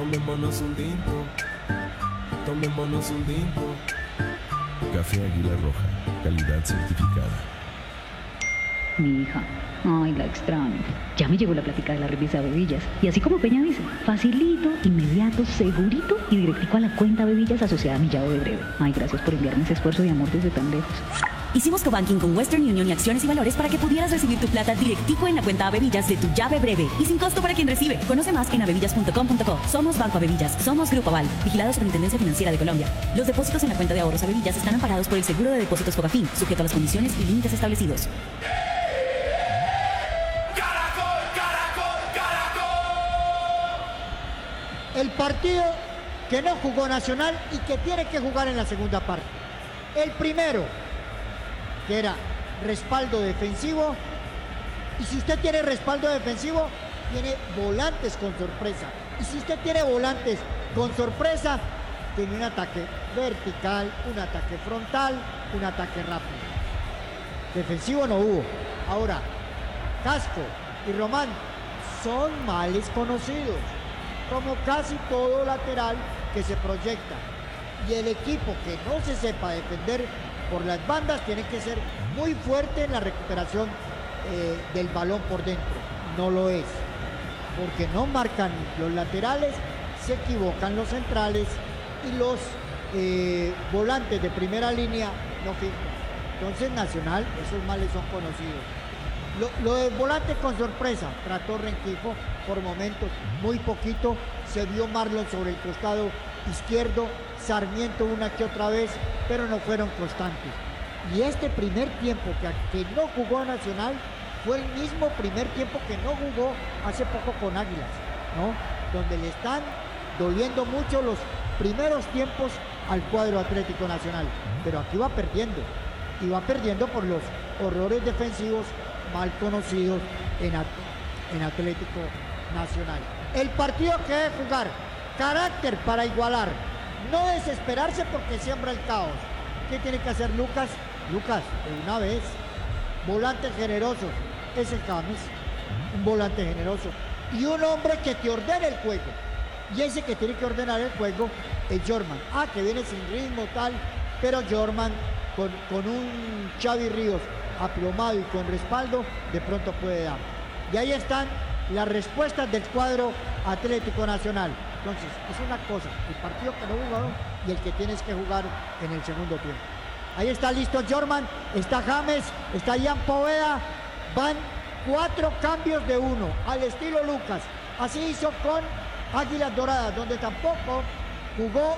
Tomémonos un tinto, tomémonos un tinto. Café Águila Roja, calidad certificada. Mi hija, ay, la extraño. Ya me llegó la plática de la revista Bebillas. Y así como Peña dice, facilito, inmediato, segurito y directico a la cuenta Bebillas asociada a mi llave de breve. Ay, gracias por enviarme ese esfuerzo de amor desde tan lejos. Hicimos cobanking con Western Union y Acciones y Valores para que pudieras recibir tu plata directico en la cuenta Avevillas de tu llave breve y sin costo para quien recibe. Conoce más en avevillas.com.co. Somos Banco Avevillas, somos Grupo Aval, vigilado Superintendencia Financiera de Colombia. Los depósitos en la cuenta de ahorros Avevillas están amparados por el Seguro de Depósitos Fogafín, sujeto a las condiciones y límites establecidos. El partido que no jugó Nacional y que tiene que jugar en la segunda parte. El primero, que era respaldo defensivo, y si usted tiene respaldo defensivo, tiene volantes con sorpresa. Y si usted tiene volantes con sorpresa, tiene un ataque vertical, un ataque frontal, un ataque rápido. Defensivo no hubo. Ahora, Casco y Román son males conocidos, como casi todo lateral que se proyecta. Y el equipo que no se sepa defender por las bandas tiene que ser muy fuerte en la recuperación del balón por dentro. No lo es, porque no marcan los laterales, se equivocan los centrales y los volantes de primera línea no firman. Entonces Nacional, esos males son conocidos. Lo de volante con sorpresa, trató Rengifo por momentos, muy poquito, se vio Marlon sobre el costado izquierdo, Sarmiento una que otra vez, pero no fueron constantes. Y este primer tiempo que no jugó Nacional fue el mismo primer tiempo que no jugó hace poco con Águilas, ¿no? Donde le están doliendo mucho los primeros tiempos al cuadro Atlético Nacional. Pero aquí va perdiendo, y va perdiendo por los horrores defensivos mal conocidos en Atlético Nacional. El partido que debe jugar, carácter para igualar, no desesperarse porque siembra el caos. ¿Qué tiene que hacer Lucas? Lucas, de una vez, volantes generosos, ese James, un volante generoso, y un hombre que te ordene el juego, y ese que tiene que ordenar el juego es Jorman. Que viene sin ritmo tal, pero Jorman con un Xavi Ríos aplomado y con respaldo, de pronto puede dar. Y ahí están las respuestas del cuadro Atlético Nacional. Entonces, es una cosa, el partido que no jugó y el que tienes que jugar en el segundo tiempo. Ahí está listo Jorman, está James, está Ian Poveda, van 4 cambios de 1, al estilo Lucas. Así hizo con Águilas Doradas, donde tampoco jugó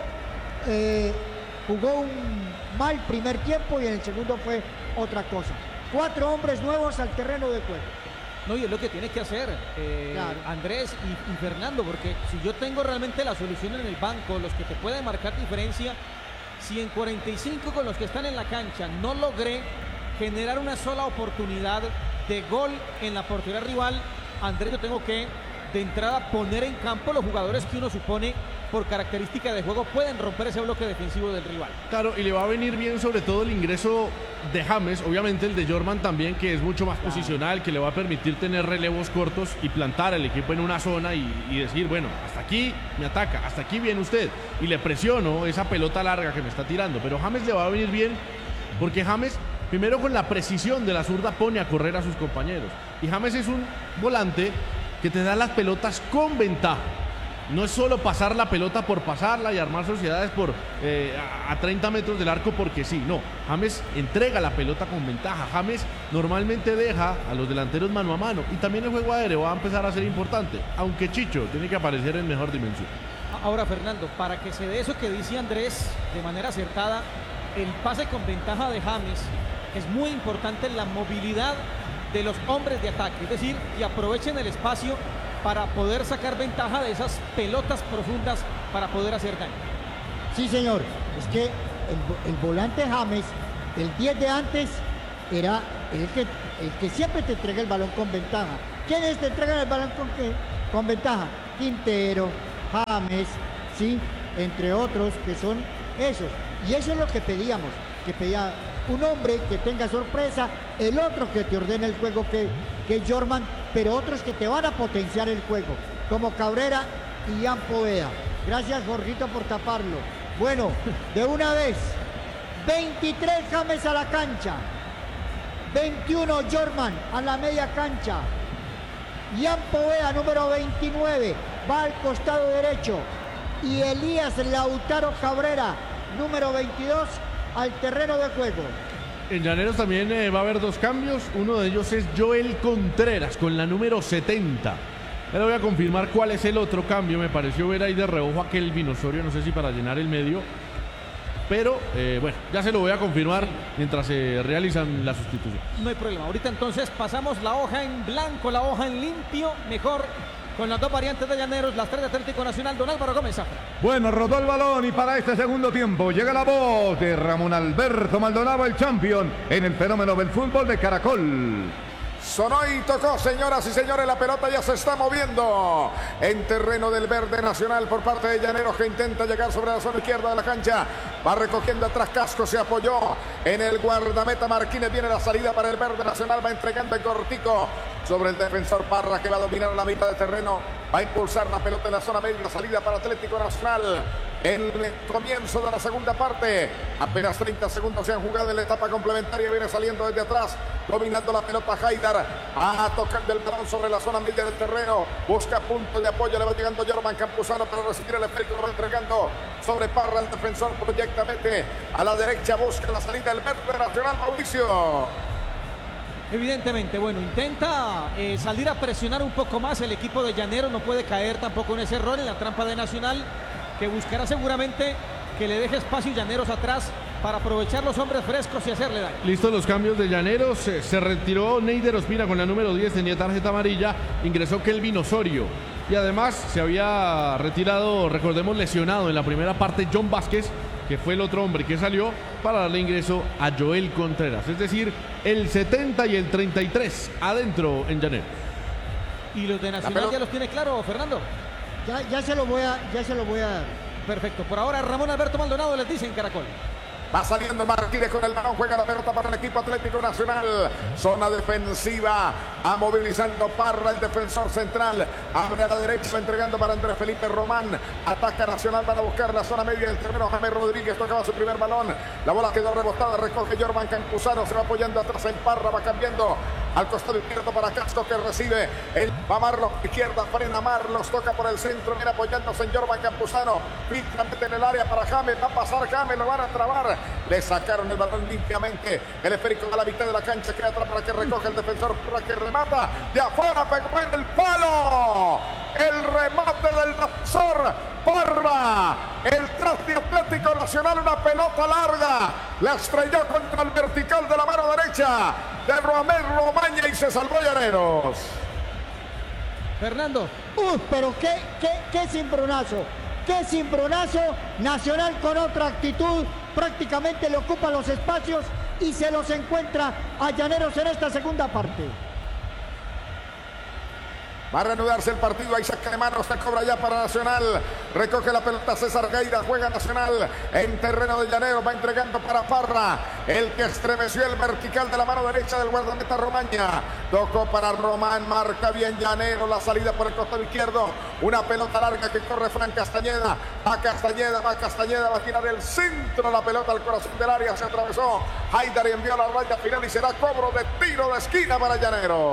un mal primer tiempo y en el segundo fue otra cosa. 4 hombres nuevos al terreno de juego. No, y es lo que tiene que hacer claro. Andrés y Fernando, porque si yo tengo realmente la solución en el banco, los que te pueden marcar diferencia, si en 45 con los que están en la cancha no logré generar una sola oportunidad de gol en la portería rival, Andrés, yo tengo que de entrada poner en campo los jugadores que uno supone por característica de juego pueden romper ese bloque defensivo del rival. Claro, y le va a venir bien sobre todo el ingreso de James, obviamente el de Jorman también, que es mucho más posicional, que le va a permitir tener relevos cortos y plantar al equipo en una zona y decir, bueno, hasta aquí me ataca, hasta aquí viene usted, y le presiono esa pelota larga que me está tirando, pero James le va a venir bien porque James, primero con la precisión de la zurda, pone a correr a sus compañeros, y James es un volante que te da las pelotas con ventaja. No es solo pasar la pelota por pasarla y armar sociedades a 30 metros del arco porque sí, no. James entrega la pelota con ventaja. James normalmente deja a los delanteros mano a mano y también el juego aéreo va a empezar a ser importante, aunque Chicho tiene que aparecer en mejor dimensión. Ahora, Fernando, para que se dé eso que dice Andrés de manera acertada, el pase con ventaja de James es muy importante en la movilidad de los hombres de ataque, es decir, que aprovechen el espacio para poder sacar ventaja de esas pelotas profundas para poder hacer daño. Sí, señor, es que el volante James, el 10 de antes, era el que siempre te entrega el balón con ventaja. ¿Quiénes te entregan el balón con ventaja? Quintero, James, sí, entre otros, que son esos. Y eso es lo que pedíamos, que pedía un hombre que tenga sorpresa, el otro que te ordene el juego, que es Jorman, pero otros que te van a potenciar el juego, como Cabrera y Ian Poveda. Gracias, Jorgito, por taparlo. Bueno, de una vez, 23 James a la cancha, 21 Jorman a la media cancha, Ian Poveda, número 29, va al costado derecho, y Elías Lautaro Cabrera, número 22, al terreno de juego. En Llaneros también va a haber dos cambios. Uno de ellos es Joel Contreras con la número 70. Ya le voy a confirmar cuál es el otro cambio. Me pareció ver ahí de reojo a Kelvin Osorio, no sé si para llenar el medio. Pero bueno, ya se lo voy a confirmar mientras se realizan las sustituciones. No hay problema. Ahorita entonces pasamos la hoja en blanco, la hoja en limpio, mejor con las dos variantes de Llaneros, las tres de Atlético Nacional. Don Álvaro Gómez Zafra. Bueno, rodó el balón y para este segundo tiempo llega la voz de Ramón Alberto Maldonado, el champion en el fenómeno del fútbol de Caracol. Sonó y tocó, señoras y señores, la pelota ya se está moviendo en terreno del Verde Nacional por parte de Llaneros, que intenta llegar sobre la zona izquierda de la cancha. Va recogiendo atrás Casco, se apoyó en el guardameta Marquínez. Viene la salida para el Verde Nacional, va entregando en cortico sobre el defensor Parra, que va a dominar la mitad de terreno. Va a impulsar la pelota en la zona media, salida para Atlético Nacional. El comienzo de la segunda parte, apenas 30 segundos se han jugado en la etapa complementaria. Viene saliendo desde atrás, dominando la pelota Haidar, a tocar del balón sobre la zona media del terreno, busca punto de apoyo, le va llegando Jorman Campuzano para recibir el efecto, lo va entregando sobre Parra, el defensor proyectamente a la derecha, busca la salida del Verde Nacional, Mauricio. Evidentemente, bueno, intenta salir a presionar un poco más el equipo de Llaneros, no puede caer tampoco en ese error, en la trampa de Nacional, que buscará seguramente que le deje espacio Llaneros atrás para aprovechar los hombres frescos y hacerle daño. Listos los cambios de Llaneros. Se retiró Neider Ospina con la número 10, tenía tarjeta amarilla. Ingresó Kelvin Osorio. Y además se había retirado, recordemos, lesionado en la primera parte John Vázquez, que fue el otro hombre que salió para darle ingreso a Joel Contreras. Es decir, el 70 y el 33 adentro en Llaneros. ¿Y los de Nacional ya los tiene claro, Fernando? Ya se lo voy a dar. Perfecto. Por ahora Ramón Alberto Maldonado les dice en Caracol. Va saliendo Martínez con el balón, juega la pelota para el equipo Atlético Nacional. Zona defensiva, a movilizando Parra, el defensor central. Abre a la derecha, entregando para Andrés Felipe Román. Ataca Nacional, van a buscar la zona media del terreno. James Rodríguez tocaba su primer balón. La bola quedó rebotada, recoge Jorman Campuzano, se va apoyando atrás en Parra, va cambiando al costado izquierdo para Casco, que recibe. Va Marlos, izquierda, frena Marlos, toca por el centro, viene apoyándose en Jorman Campuzano. Mete en el área para James, va a pasar James, lo van a trabar. Le sacaron el balón limpiamente. El esférico a la mitad de la cancha, queda atrás para que recoja el defensor, para que remata. De afuera, pegó en el palo. El remate del defensor Parra. El traste Atlético Nacional, una pelota larga. La estrelló contra el vertical de la mano derecha de Romel Romaña y se salvó Llaneros. Fernando. Pero qué cimbronazo. Qué cimbronazo. Nacional con otra actitud. Prácticamente le ocupa los espacios y se los encuentra a Llaneros en esta segunda parte. Va a reanudarse el partido, ahí saca de mano, se cobra ya para Nacional. Recoge la pelota César Gaira, juega Nacional en terreno de Llaneros, va entregando para Parra, el que estremeció el vertical de la mano derecha del guardameta Romaña. Tocó para Román, marca bien Llaneros, la salida por el costado izquierdo. Una pelota larga que corre Fran Castañeda. Va Castañeda, va a girar el centro, la pelota al corazón del área, se atravesó. Haidar y envió la raya final y será cobro de tiro de esquina para Llaneros.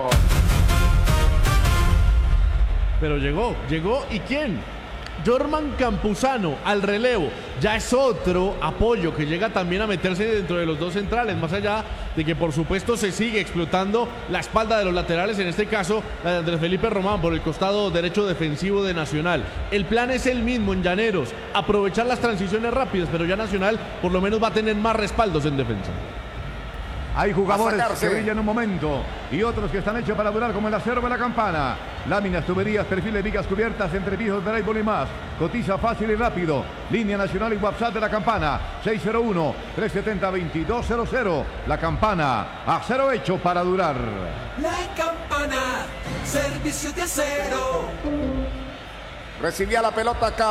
Pero llegó, ¿y quién? Jorman Campuzano al relevo. Ya es otro apoyo que llega también a meterse dentro de los dos centrales, más allá de que por supuesto se sigue explotando la espalda de los laterales, en este caso la de Andrés Felipe Román por el costado derecho defensivo de Nacional. El plan es el mismo en Llaneros, aprovechar las transiciones rápidas, pero ya Nacional por lo menos va a tener más respaldos en defensa. Hay jugadores que brillan en un momento y otros que están hechos para durar, como el acero de la Campana. Láminas, tuberías, perfiles, vigas cubiertas, entrepisos de béisbol y más. Cotiza fácil y rápido. Línea nacional y WhatsApp de la Campana. 601-370-2200. La Campana, acero hecho para durar. La Campana, servicio de acero. Recibía la pelota acá.